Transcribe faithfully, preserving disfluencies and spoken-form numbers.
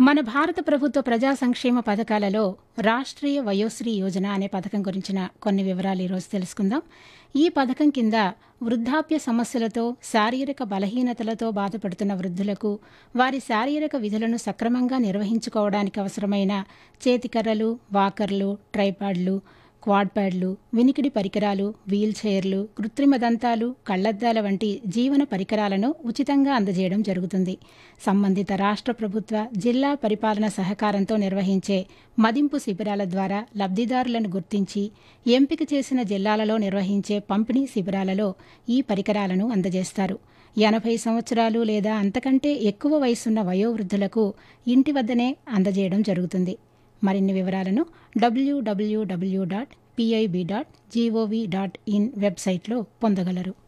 మన భారత ప్రభుత్వ ప్రజా సంక్షేమ పథకాలలో రాష్ట్రీయ వయోశ్రీ యోజన అనే పథకం గురించిన కొన్ని వివరాలు ఈరోజు తెలుసుకుందాం. ఈ పథకం కింద వృద్ధాప్య సమస్యలతో, శారీరక బలహీనతలతో బాధపడుతున్న వృద్ధులకు వారి శారీరక విధులను సక్రమంగా నిర్వహించుకోవడానికి అవసరమైన చేతికర్రలు, వాకర్లు, ట్రైపాడ్లు, క్వాడ్ ప్యాడ్లు, వినికిడి పరికరాలు, వీల్ చైర్లు, కృత్రిమ దంతాలు, కళ్లద్దాల వంటి జీవన పరికరాలను ఉచితంగా అందజేయడం జరుగుతుంది. సంబంధిత రాష్ట్ర ప్రభుత్వ, జిల్లా పరిపాలన సహకారంతో నిర్వహించే మదింపు శిబిరాల ద్వారా లబ్ధిదారులను గుర్తించి ఎంపిక చేసిన జిల్లాలలో నిర్వహించే పంపిణీ శిబిరాలలో ఈ పరికరాలను అందజేస్తారు. ఎనభై సంవత్సరాలు లేదా అంతకంటే ఎక్కువ వయసున్న వయోవృద్ధులకు ఇంటి వద్దనే అందజేయడం జరుగుతుంది. మరిన్ని వివరాలను డబ్ల్యూడబ్ల్యూడబ్ల్యూ dot PIB dot GOV dot in వెబ్సైట్లో పొందగలరు.